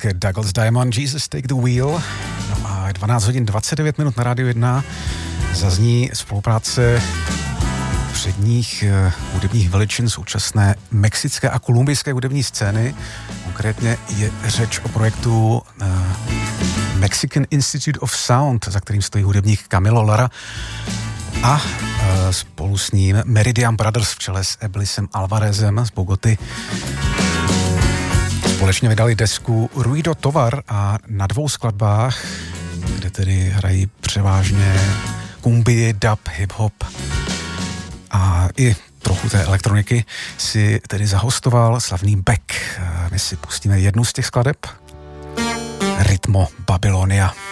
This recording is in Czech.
tak Douglas Diamond, Jesus Take the Wheel. No a 12 hodin 29 minut na Rádiu 1 zazní spolupráce předních hudebních veličin současné mexické a kolumbijské hudební scény. Konkrétně je řeč o projektu Mexican Institute of Sound, za kterým stojí hudebník Camilo Lara a spolu s ním Meridian Brothers v čele s Eblisem Alvarezem z Bogoty. Společně vydali desku Ruido Tovar a na 2 skladbách, kde tedy hrají převážně kumbii, dub, hip-hop a i trochu té elektroniky, si tedy zahostoval slavný Beck. My si pustíme jednu z těch skladeb, Ritmo Babylonia.